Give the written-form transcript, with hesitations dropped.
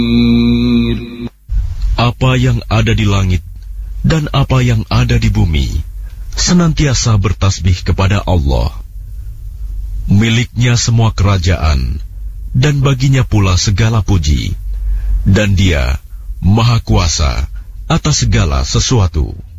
Apa yang ada di langit dan apa yang ada di bumi senantiasa bertasbih kepada Allah. Miliknya semua kerajaan, dan baginya pula segala puji, dan Dia Maha Kuasa atas segala sesuatu.